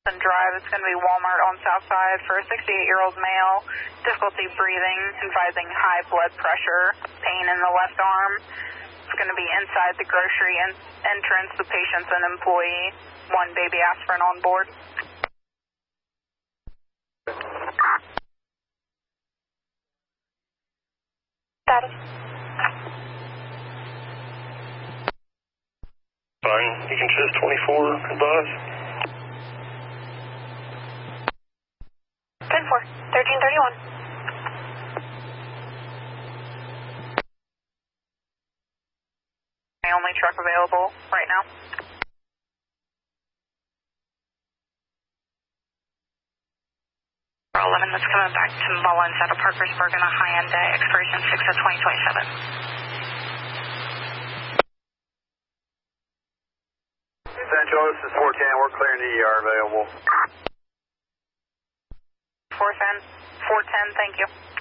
and drive. It's going to be Walmart on South Side for a 68-year-old male, difficulty breathing, advising high blood pressure, pain in the left arm. It's going to be inside the grocery entrance. The patient's an employee. One baby aspirin on board. Status. Fine. You can choose 24, advise. 10-4, 1331. The only truck available right now. For 11 that's coming back to Mullins out of Parkersburg on a high-end day, expiration 6/2027. Central, this is 410. We're clearing the ER available. 410, thank you.